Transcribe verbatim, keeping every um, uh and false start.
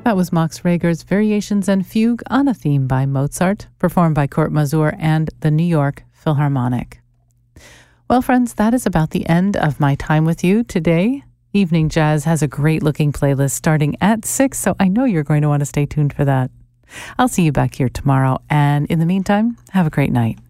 That was Max Reger's Variations and Fugue on a Theme by Mozart, performed by Kurt Masur and the New York Philharmonic. Well, friends, that is about the end of my time with you today. Evening Jazz has a great-looking playlist starting at six, so I know you're going to want to stay tuned for that. I'll see you back here tomorrow, and in the meantime, have a great night.